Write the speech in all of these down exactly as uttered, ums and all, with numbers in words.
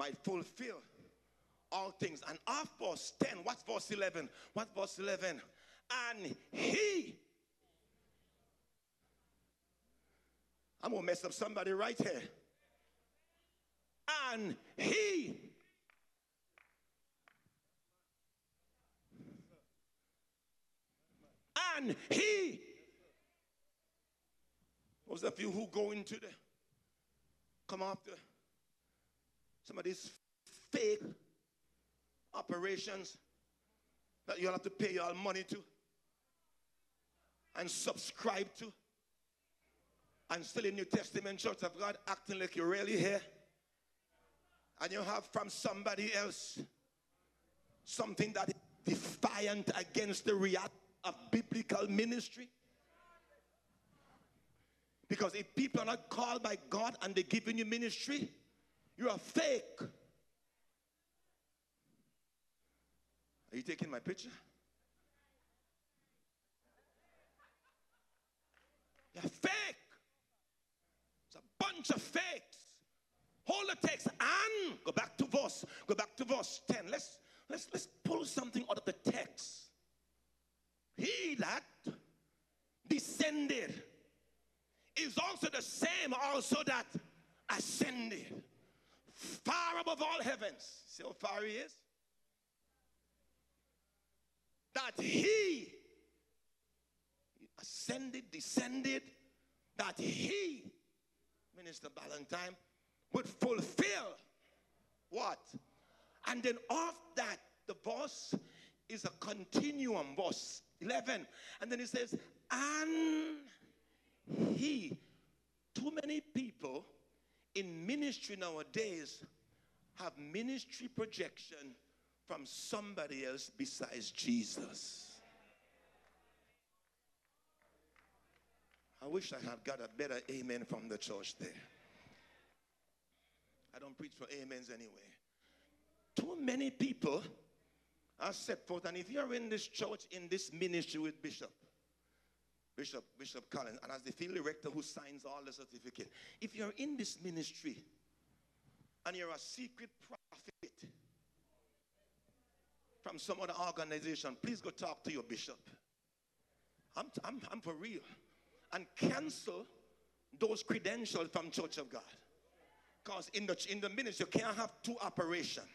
might fulfill all things. And off verse ten, what's verse eleven? What's verse eleven? And he, I'm going to mess up somebody right here. And he, and he, those of you who go into the, come after some of these fake operations that you'll have to pay your money to and subscribe to, and still in New Testament Church of God acting like you're really here, and you have from somebody else something that is defiant against the reality of biblical ministry. Because if people are not called by God and they're giving you ministry, you're a fake. Are you taking my picture? You're fake. It's a bunch of fakes. Hold the text and go back to verse. Go back to verse ten. Let's let's let's pull something out of the text. He that descended is also the same also that ascended far above all heavens. See how far he is? That he ascended, descended, that he, Minister Ballantyne, would fulfill what? And then off that, the verse is a continuum, verse eleven. And then it says, and he. Too many people in ministry nowadays have ministry projection from somebody else besides Jesus. I wish I had got a better amen from the church there. I don't preach for amens anyway. Too many people are set forth, and if you're in this church, in this ministry with Bishop, Bishop, Bishop Collins, and as the field director who signs all the certificate, if you're in this ministry and you're a secret prophet from some other organization, please go talk to your bishop. I'm, I'm, I'm for real. And cancel those credentials from Church of God. Because in the, in the ministry, you can't have two operations.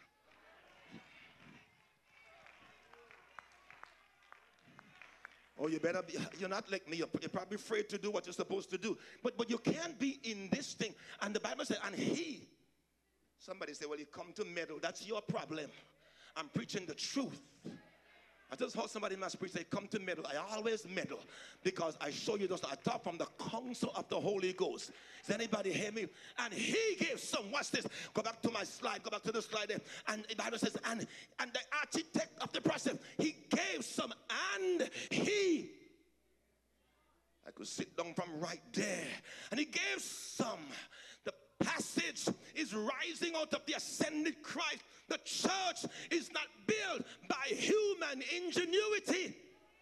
Oh, you better be, you're not like me. You're, you're probably afraid to do what you're supposed to do. But, but you can't be in this thing. And the Bible said, and he, somebody say, well, you come to meddle. That's your problem. I'm preaching the truth. I just heard somebody in my spirit say, come to meddle. I always meddle because I show you just I talk from the counsel of the Holy Ghost. Does anybody hear me? And he gave some. Watch this. Go back to my slide. Go back to the slide there. And the Bible says, and, and the architect of the process, he gave some, and he. I could sit down from right there. And he gave some. The passage is rising out of the ascended Christ. The church is not built by human ingenuity.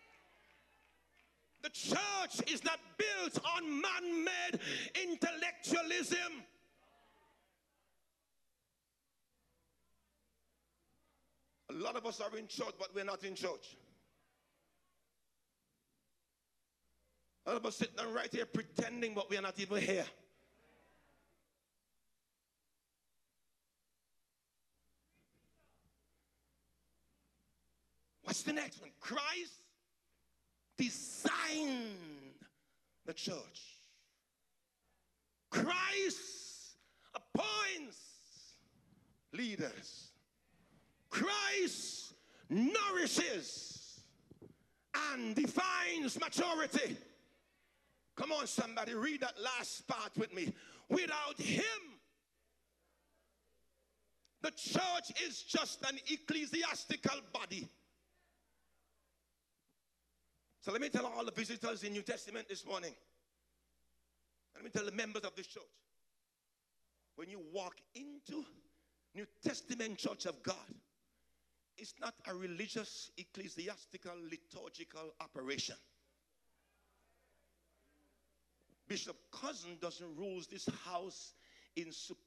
The church is not built on man-made intellectualism. A lot of us are in church, but we're not in church. A lot of us sitting down right here pretending, but we're not even here. What's the next one? Christ designed the church. Christ appoints leaders. Christ nourishes and defines maturity. Come on, somebody, read that last part with me. Without him, the church is just an ecclesiastical body. So let me tell all the visitors in New Testament this morning. Let me tell the members of this church. When you walk into New Testament Church of God, it's not a religious, ecclesiastical, liturgical operation. Bishop Cousin doesn't rule this house in